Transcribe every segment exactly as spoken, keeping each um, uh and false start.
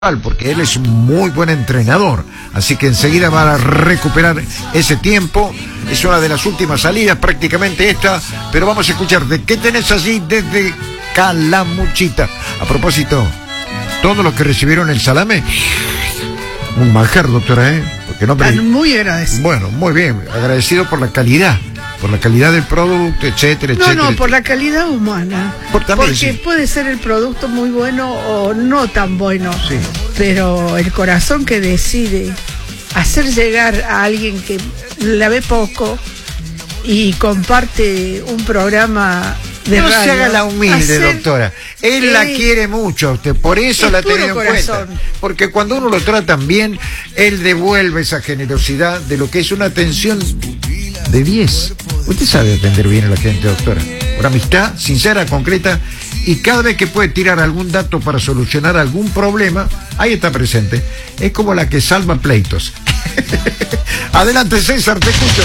porque él es un muy buen entrenador, así que enseguida va a recuperar ese tiempo. Es una de las últimas salidas, prácticamente esta, pero vamos a escuchar de qué tenés allí desde Calamuchita. A propósito, todos los que recibieron el salame, un manjar, doctora, ¿eh? Porque no pre... muy agradecido. Bueno, muy bien, agradecido por la calidad, por la calidad del producto, etcétera, no, etcétera. No, no, por etcétera. la calidad humana. Por también, porque sí. Puede ser el producto muy bueno o no tan bueno, Sí. pero el corazón que decide hacer llegar a alguien que la ve poco y comparte un programa de no radio, se haga la humilde, hacer... doctora. Él eh, la quiere mucho a usted, por eso es la ha puro tenido en corazón. cuenta. Porque cuando uno lo trata bien, él devuelve esa generosidad de lo que es una atención de diez. Usted sabe atender bien a la gente, doctora. Por amistad, sincera, concreta, y cada vez que puede tirar algún dato para solucionar algún problema, ahí está presente. Es como la que salva pleitos. Adelante, César, te escucho.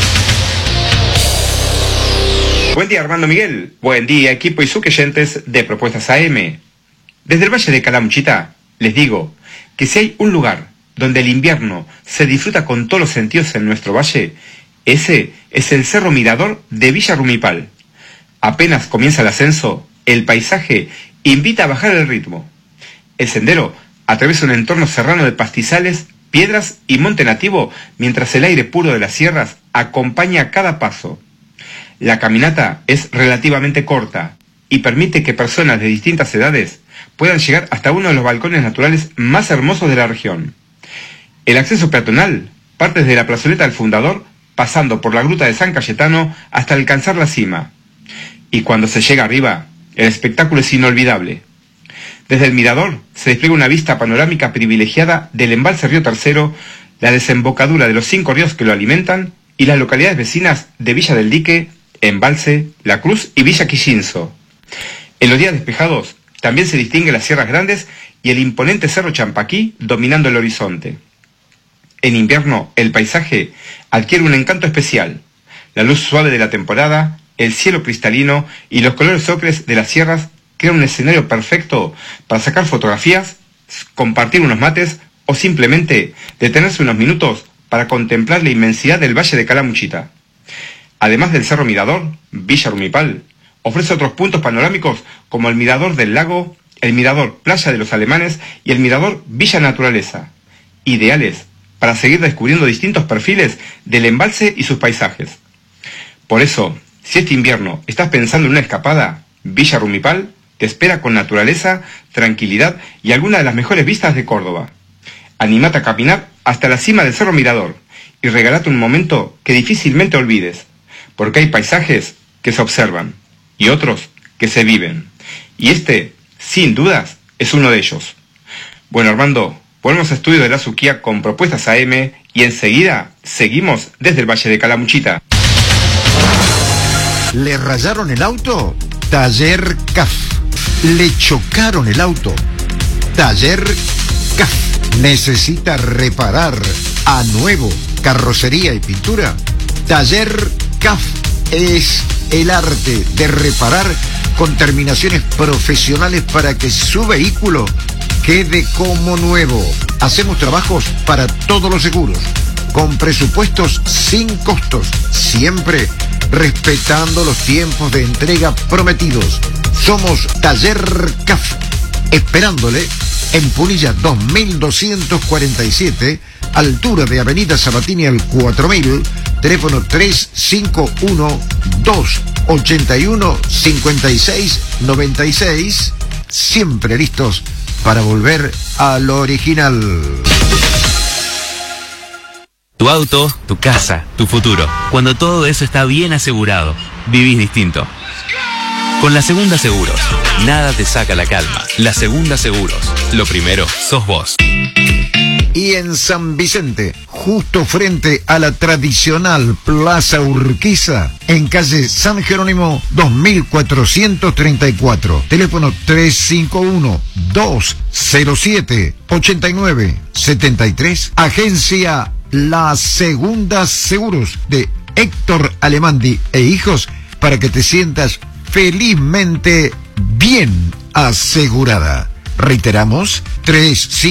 Buen día, Armando Miguel. Buen día, equipo y suqueyentes de Propuestas A M. Desde el Valle de Calamuchita, les digo que si hay un lugar donde el invierno se disfruta con todos los sentidos en nuestro valle, ese es el Cerro Mirador de Villa Rumipal. Apenas comienza el ascenso, el paisaje invita a bajar el ritmo. El sendero atraviesa un entorno serrano de pastizales, piedras y monte nativo, mientras el aire puro de las sierras acompaña cada paso. La caminata es relativamente corta y permite que personas de distintas edades puedan llegar hasta uno de los balcones naturales más hermosos de la región. El acceso peatonal parte desde la plazoleta del Fundador, pasando por la gruta de San Cayetano hasta alcanzar la cima. Y cuando se llega arriba, el espectáculo es inolvidable. Desde el mirador se despliega una vista panorámica privilegiada del embalse Río Tercero, la desembocadura de los cinco ríos que lo alimentan y las localidades vecinas de Villa del Dique, Embalse, La Cruz y Villa Quillinzo. En los días despejados también se distinguen las Sierras Grandes y el imponente Cerro Champaquí dominando el horizonte. En invierno el paisaje adquiere un encanto especial. La luz suave de la temporada, el cielo cristalino y los colores ocres de las sierras crean un escenario perfecto para sacar fotografías, compartir unos mates o simplemente detenerse unos minutos para contemplar la inmensidad del Valle de Calamuchita. Además del Cerro Mirador, Villa Rumipal ofrece otros puntos panorámicos como el Mirador del Lago, el Mirador Playa de los Alemanes y el Mirador Villa Naturaleza, ideales para seguir descubriendo distintos perfiles del embalse y sus paisajes. Por eso, si este invierno estás pensando en una escapada, Villa Rumipal te espera con naturaleza, tranquilidad y algunas de las mejores vistas de Córdoba. Anímate a caminar hasta la cima del Cerro Mirador y regálate un momento que difícilmente olvides, porque hay paisajes que se observan y otros que se viven. Y este, sin dudas, es uno de ellos. Bueno, Armando, volvemos a Estudio de la Suquía con Propuestas A M y enseguida seguimos desde el Valle de Calamuchita. ¿Le rayaron el auto? Taller C A F. ¿Le chocaron el auto? Taller C A F. ¿Necesita reparar a nuevo carrocería y pintura? Taller C A F es el arte de reparar con terminaciones profesionales para que su vehículo quede como nuevo. Hacemos trabajos para todos los seguros, con presupuestos sin costos, siempre respetando los tiempos de entrega prometidos. Somos Taller C A F, esperándole en Punilla dos mil doscientos cuarenta y siete, altura de Avenida Sabatini al cuatro mil, teléfono tres cinco uno, dos ocho uno, cinco seis nueve seis, siempre listos para volver al original. Tu auto, tu casa, tu futuro. Cuando todo eso está bien asegurado, vivís distinto. Con La Segunda Seguros, nada te saca la calma. La Segunda Seguros, lo primero sos vos. Y en San Vicente, justo frente a la tradicional Plaza Urquiza, en calle San Jerónimo dos mil cuatrocientos treinta y cuatro, teléfono tres cinco uno, dos cero siete, ocho nueve siete tres, agencia La Segunda Seguros de Héctor Alemandi e Hijos, para que te sientas felizmente bien asegurada. Reiteramos, tres